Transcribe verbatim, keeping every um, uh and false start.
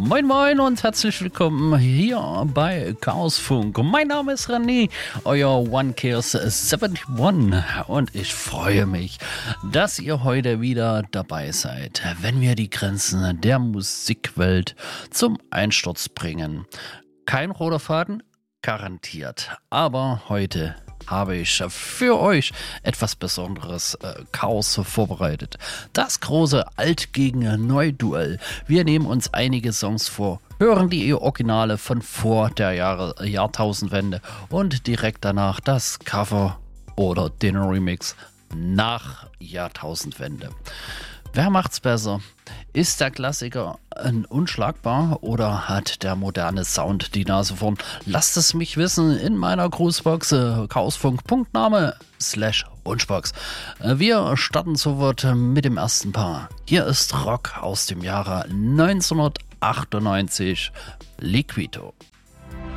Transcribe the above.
Moin Moin und herzlich willkommen hier bei Chaosfunk. Mein Name ist René, euer One Chaos einundsiebzig und ich freue mich, dass ihr heute wieder dabei seid, wenn wir die Grenzen der Musikwelt zum Einsturz bringen. Kein roter Faden, garantiert, aber heute habe ich für euch etwas Besonderes äh, Chaos vorbereitet. Das große Alt gegen Neu-Duell. Wir nehmen uns einige Songs vor, hören die Originale von vor der Jahre, Jahrtausendwende und direkt danach das Cover oder den Remix nach Jahrtausendwende. Wer macht's besser? Ist der Klassiker ein unschlagbar oder hat der moderne Sound die Nase vorn? Lasst es mich wissen in meiner Grußbox äh, chaosfunk.name slash Wunschbox. Äh, wir starten sofort mit dem ersten Paar. Hier ist Rock aus dem Jahre neunzehnhundertachtundneunzig, Liquido.